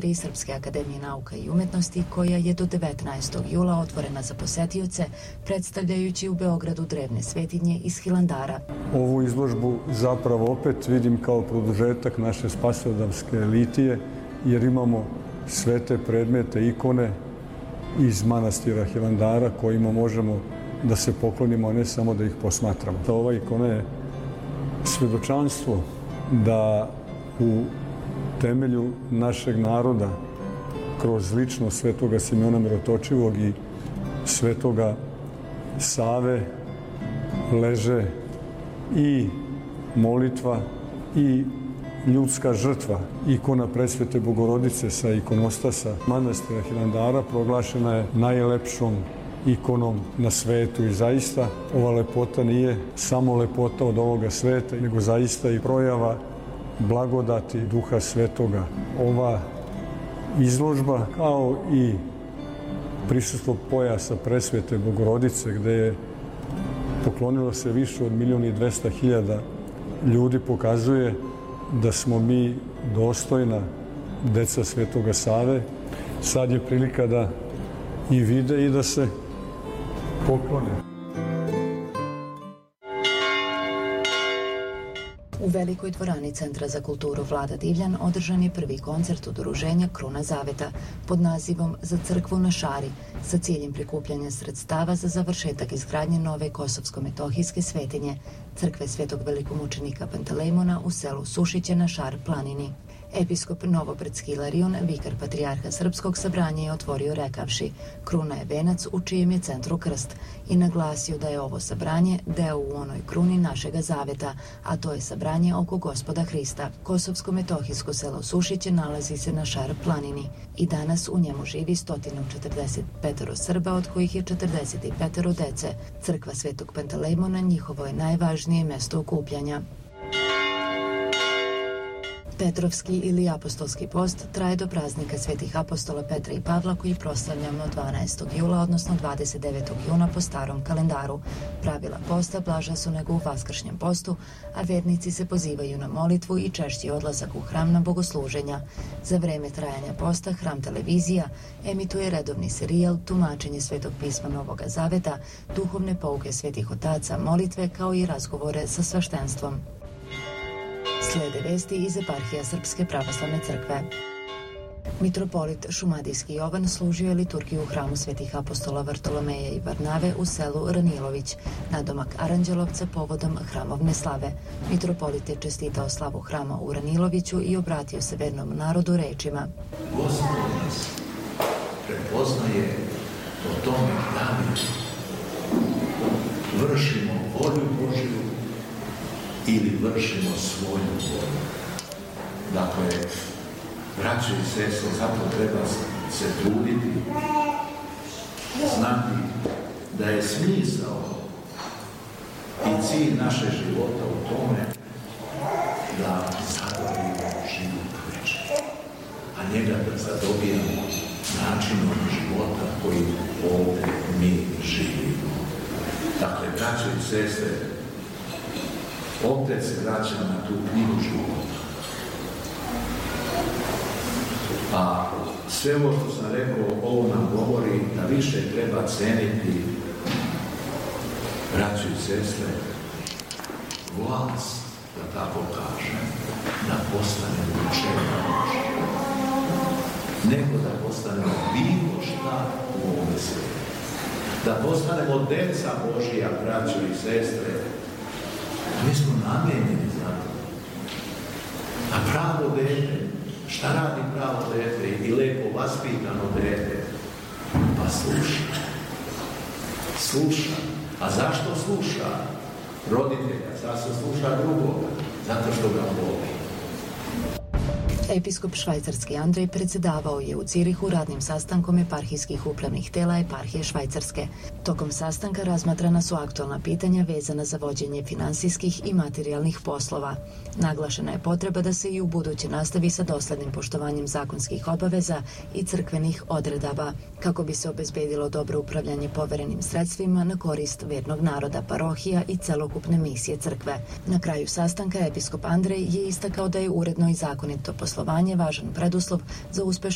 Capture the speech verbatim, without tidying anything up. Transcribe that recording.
zgradi Srpske akademije nauka i umetnosti, koja je do devetnaestog jula otvorena za posetioce, predstavljajući u Beogradu drevne svetinje iz Hilandara. Ovu izložbu zapravo opet vidim kao produžetak naše spasovodamske litije, jer imamo sve te predmete, ikone iz manastira Hilandara kojima možemo da se poklonimo, a ne samo da ih posmatramo. Ova ikona je svedočanstvo da u temelju našeg naroda kroz ličnost svetoga Simeona Mirotočivog i svetoga Save leže i molitva i ljudska žrtva. Ikona Presvete Bogorodice sa ikonostasa manastira Hilandara proglašena je najlepšom ikonom na svetu i zaista ova lepota nije samo lepota od ovoga sveta, nego zaista i projava blagodati Duha Svetoga. Ova izložba, kao i prisustvo pojasa Presvete Bogorodice, gde je poklonilo se više od milion i dvesta hiljada ljudi, pokazuje da smo mi dostojna deca Svetoga Save. Sad je prilika da i vide i da se poklone. U velikoj dvorani Centra za kulturu Vlada Divljan održan je prvi koncert udruženja Kruna Zaveta pod nazivom Za crkvu na Šari, sa ciljem prikupljanja sredstava za završetak izgradnje nove kosovsko-metohijske svetinje, crkve Svetog velikomučenika Pantelejmona u selu Sušiće na Šar planini. Episkop Novobrdski Ilarion, vikar patrijarha Srpskog, sabranje je otvorio rekavši: kruna je venac u čijem je centru krst, i naglasio da je ovo sabranje deo u onoj kruni našega zaveta, a to je sabranje oko Gospoda Hrista. Kosovsko-metohijsko selo Sušiće nalazi se na Šar planini i danas u njemu živi sto četrdeset pet Srba, od kojih je četrdeset pet dece. Crkva Svetog Pantelejmona njihovo je najvažnije mesto okupljanja. Petrovski ili apostolski post traje do praznika svetih apostola Petra i Pavla, koji proslavljamo dvanaestog jula, odnosno dvadeset devetog juna po starom kalendaru. Pravila posta blaža su nego u vaskršnjem postu, a vernici se pozivaju na molitvu i češći odlazak u hram na bogosluženja. Za vreme trajanja posta Hram televizija emituje redovni serijal Tumačenje Svetog pisma Novoga Zaveta, duhovne pouke svetih otaca, molitve, kao i razgovore sa sveštenstvom. Slede vesti iz eparhija Srpske pravoslavne crkve. Mitropolit Šumadijski Jovan služio je liturgiju u hramu svetih apostola Vartolomeja i Varnave u selu Ranilović, nadomak Aranđelovca, povodom hramovne slave. Mitropolit je čestitao slavu hrama u Raniloviću i obratio se vernom narodu rečima: Gospod nas prepoznaje po tome da mi vršimo volju Božju ili vršimo svoju volju. Dakle, braćo i sestre, zato treba se truditi, znati da je smisao i cilj naše života u tome da zadobijemo život veći, a njega da zadobijemo načinom života koji ovdje mi živimo. Dakle, braćo i sestre, opet se vraća na tu knjigu života. A sve ovo što sam rekao, ovo nam govori da više treba ceniti, braćo i sestre, vlast, da tako kažem, da postanemo čega Božja, nego da postanemo bilo šta u ovome svijetu. Da postanemo deca Božja, braćo i sestre. Mi smo namijenjeni za to. A pravo dete, šta radi pravo dete i lepo vaspitano dete? Pa sluša. Sluša. A zašto sluša? Roditelja, zašto sluša drugoga? Zato što ga voli. Episkop švajcarski Andrej predsedavao je u Cirihu radnim sastankom eparhijskih upravnih tela eparhije Švajcarske. Tokom sastanka razmatrana su aktualna pitanja vezana za vođenje finansijskih i materijalnih poslova. Naglašena je potreba da se i u buduće nastavi sa doslednim poštovanjem zakonskih obaveza i crkvenih odredaba, kako bi se obezbedilo dobro upravljanje poverenim sredstvima na korist vernog naroda, parohija i celokupne misije crkve. Na kraju sastanka episkop Andrej je istakao da je uredno i zakonito poslovanje važan preduslov za uspešno